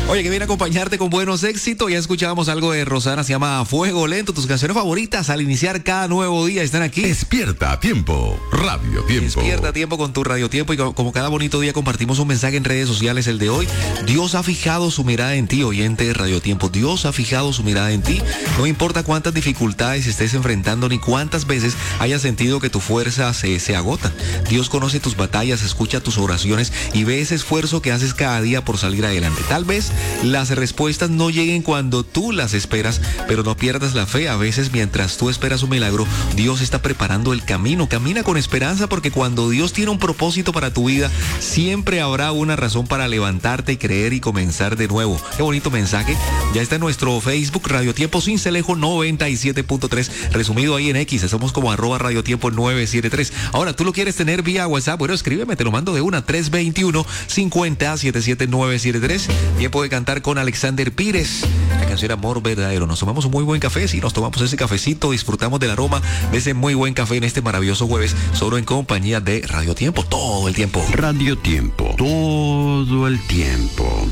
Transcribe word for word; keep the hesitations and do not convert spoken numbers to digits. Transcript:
Oye, que viene a acompañarte con buenos éxitos. Ya escuchábamos algo de Rosana, se llama Fuego Lento. Tus canciones favoritas al iniciar cada nuevo día están aquí. Despierta a tiempo, Radio Tiempo. Despierta a tiempo con tu Radio Tiempo. Y como cada bonito día compartimos un mensaje en redes sociales, el de hoy. Dios ha fijado su mirada en ti, oyente de Radio Tiempo. Dios ha fijado su mirada en ti. No importa cuántas dificultades estés enfrentando ni cuántas veces hayas sentido que tu fuerza se, se agota. Dios conoce tus batallas, escucha tus oraciones y ve ese esfuerzo que haces cada día por salir adelante. Tal vez las respuestas no lleguen cuando tú las esperas, pero no pierdas la fe. A veces mientras tú esperas un milagro, Dios está preparando el camino. Camina con esperanza, porque cuando Dios tiene un propósito para tu vida, siempre habrá una razón para levantarte y creer y comenzar de nuevo. Qué bonito mensaje. Ya está en nuestro Facebook, Radio Tiempo Sincelejo noventa y siete punto tres, resumido ahí en X. Somos como arroba Radio Tiempo nueve siete tres. Ahora, ¿tú lo quieres tener vía WhatsApp? Bueno, escríbeme, te lo mando de una, tres dos uno, cinco cero, siete siete nueve siete tres. Tiempo de cantar con Alexander Pires, la canción Amor Verdadero. Nos tomamos un muy buen café, sí, nos tomamos ese cafecito, disfrutamos del aroma de ese muy buen café en este maravilloso jueves, solo en compañía de Radio Tiempo, todo el tiempo. Radio Tiempo, todo el tiempo.